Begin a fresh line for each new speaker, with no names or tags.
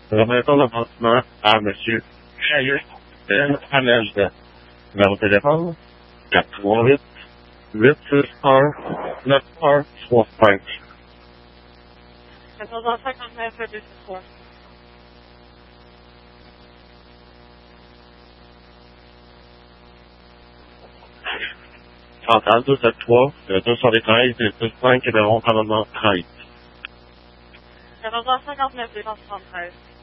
Remettons le bâtiment à monsieur Chaillus Ben Hamel. Numéro de téléphone 438 861 9165.
14h59, 263.
Centrale 273, 213, 205 et le rond commandement 13.
14h59, 273.